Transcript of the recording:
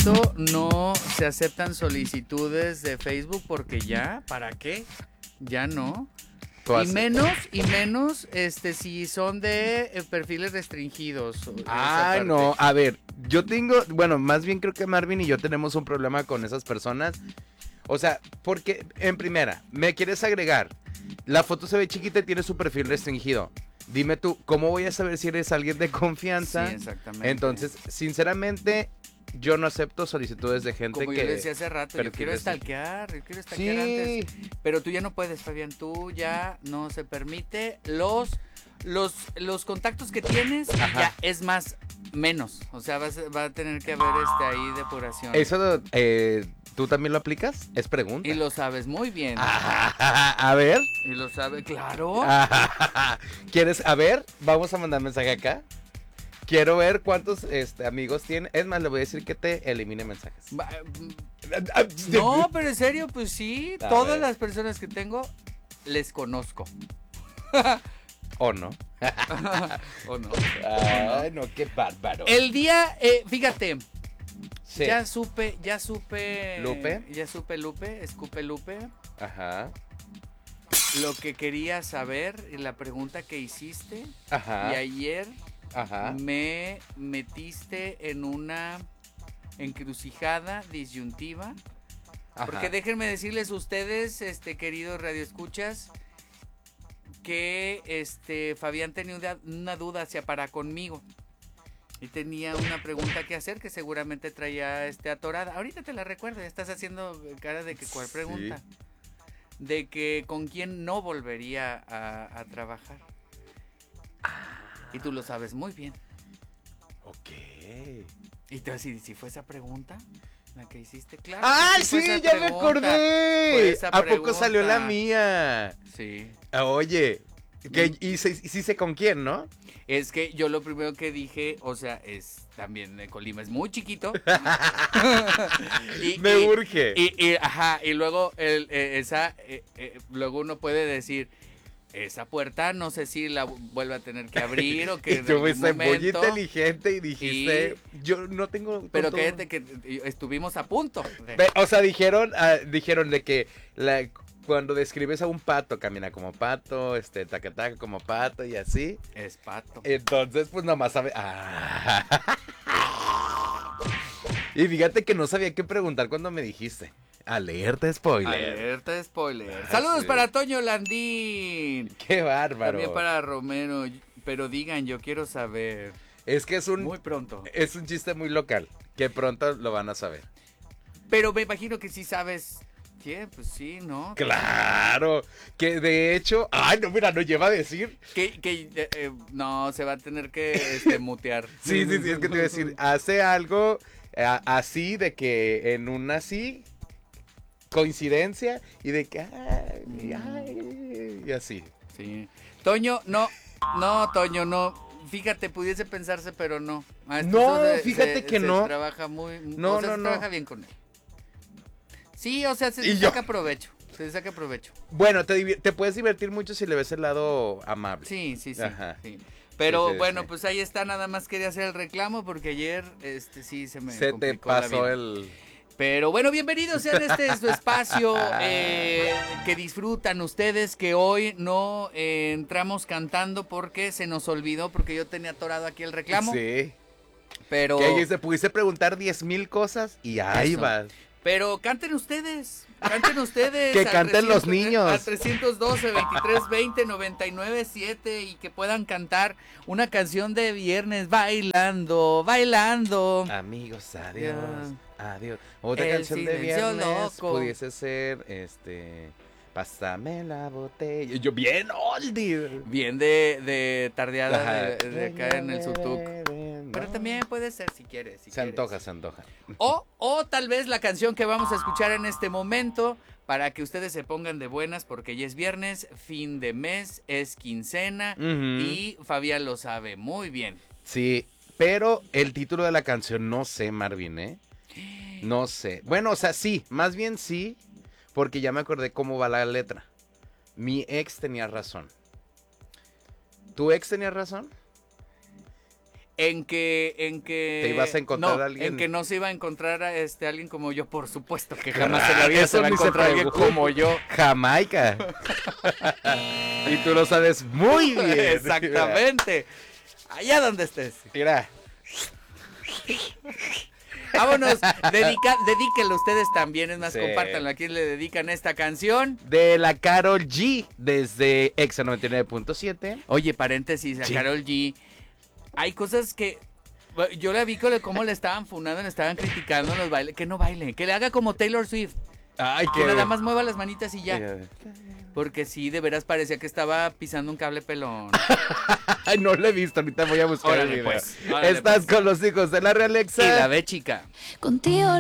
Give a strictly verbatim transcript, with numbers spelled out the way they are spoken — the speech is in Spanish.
momento no se aceptan solicitudes de Facebook porque ya, ¿para qué? Ya no. Y menos, y menos, este, si son de eh, perfiles restringidos. Ah, no, a ver, yo tengo, bueno, más bien creo que Marvin y yo tenemos un problema con esas personas. O sea, porque, en primera, me quieres agregar, la foto se ve chiquita y tiene su perfil restringido. Dime tú, ¿cómo voy a saber si eres alguien de confianza? Sí, exactamente. Entonces, sinceramente, yo no acepto solicitudes de gente Como que... yo decía hace rato, yo quiero stalkear, yo quiero stalkear sí. antes. Pero tú ya no puedes, Fabián, tú ya no se permite. Los, los, los contactos que tienes, ajá, ya es más, menos. O sea, vas, va a tener que haber este ahí depuración. Eso, eh... ¿tú también lo aplicas? Es pregunta. Y lo sabes muy bien. Ah, a ver. Y lo sabe, claro. Ah, ¿quieres? A ver, vamos a mandar mensaje acá. Quiero ver cuántos este, amigos tiene. Es más, le voy a decir que te elimine mensajes. No, pero en serio, pues sí. A todas ver. Las personas que tengo, les conozco. ¿O no? ¿O no? Ay, no, qué bárbaro. El día, eh, fíjate. Sí. Ya supe, ya supe. ¿Lupe? Ya supe Lupe, escupe Lupe. Ajá. Lo que quería saber y la pregunta que hiciste. Ajá. Y ayer Ajá. me metiste en una encrucijada disyuntiva. Ajá. Porque déjenme decirles ustedes, este queridos radioescuchas, que este Fabián tenía una, una duda hacia para conmigo. Y tenía una pregunta que hacer que seguramente traía este atorada. Ahorita te la recuerdo, estás haciendo cara de que cuál pregunta. Sí. De que con quién no volvería a, a trabajar. Ah. Y tú lo sabes muy bien. Ok. Y tú así, si fue esa pregunta la que hiciste, claro. ¡Ah, sí, sí! ¡Ya me acordé! ¿A poco salió la mía? Sí. Oye, que, y, y sí sé con quién, ¿no? Es que yo lo primero que dije, o sea, es también de Colima, es muy chiquito. y, Me y, urge. Y, y, ajá, y luego el, eh, esa, eh, eh, luego uno puede decir, esa puerta no sé si la vuelve a tener que abrir o que y tú fuiste muy inteligente y dijiste, y, yo no tengo... Pero que, que estuvimos a punto. De... O sea, dijeron, uh, dijeron de que la... Cuando describes a un pato, camina como pato, este, taca taca como pato y así. Es pato. Entonces, pues nomás sabe. Ah. Y fíjate que no sabía qué preguntar cuando me dijiste. Alerta spoiler. Alerta spoiler. Ah, Saludos sí. Para Toño Landín. Qué bárbaro. También para Romero. Pero digan, yo quiero saber. Es que es un. Muy pronto. Es un chiste muy local. Que pronto lo van a saber. Pero me imagino que sí sabes. Sí, pues sí, ¿no? Claro, que de hecho, ay, no, mira, no lleva a decir. Que, que eh, eh, no, se va a tener que este, mutear. Sí, sí, sí, es que te iba a decir, hace algo eh, así de que en una así, coincidencia, y de que, ay, ay, y así. Sí. Toño, no, no, Toño, no. Fíjate, pudiese pensarse, pero no. Ah, no, se, fíjate se, que se no. Trabaja muy, no, o sea, no, se no. trabaja bien con él. Sí, o sea, se, se saca provecho. Se saca provecho. Bueno, te, te puedes divertir mucho si le ves el lado amable. Sí, sí, sí. Ajá. sí. Pero sí, sí, bueno, sí. Pues ahí está, nada más quería hacer el reclamo porque ayer este sí se me se complicó te pasó la vida. el... Pero bueno, bienvenidos sean este su espacio eh, que disfrutan ustedes, que hoy no eh, entramos cantando porque se nos olvidó, porque yo tenía atorado aquí el reclamo. Sí. Pero... Que se pudiste preguntar diez mil cosas y ahí Eso. vas. Pero canten ustedes, canten ustedes. Que canten los niños. Al trescientos doce, veintitrés veinte, noventa y nueve siete y que puedan cantar una canción de viernes bailando, bailando. Amigos, adiós, yeah. adiós. Otra El canción de viernes loco. pudiese ser, este... Pásame la botella. Yo bien oldie. Bien de, de tardeada de, de acá en el Sutuc. Pero también puede ser si quieres. Si se quieres. antoja, se antoja. O, o tal vez la canción que vamos a escuchar en este momento para que ustedes se pongan de buenas porque ya es viernes, fin de mes, es quincena uh-huh. y Fabián lo sabe muy bien. Sí, pero el título de la canción no sé, Marvin, ¿eh? No sé. Bueno, o sea, sí, más bien sí. Porque ya me acordé cómo va la letra. Mi ex tenía razón. ¿Tu ex tenía razón? En que, en que... ¿Te ibas a encontrar no, a alguien? En que no se iba a encontrar a este, alguien como yo, por supuesto que jamás en la vida Eso se va a ni se encontrar alguien pregunta. como yo. Jamaica. Y tú lo sabes muy bien. Exactamente. Allá donde estés. Mira. Vámonos, dedica, dedíquenlo ustedes también, es más, Sí. compártanlo. ¿A quién le dedican esta canción? De la Karol G, desde Exa noventa y nueve punto siete. Oye, paréntesis, a Sí. Karol G, hay cosas que... Yo la vi con cómo le estaban funando, le estaban criticando en los bailes. Que no baile, que le haga como Taylor Swift. Ay, Que nada más mueva las manitas y ya. Eh, Porque sí, de veras parecía que estaba pisando un cable pelón. Ay, no lo he visto, ahorita voy a buscar Órale, el video. pues, órale, Estás pues. con los hijos de la Real Exa. Y la ve, chica. Contigo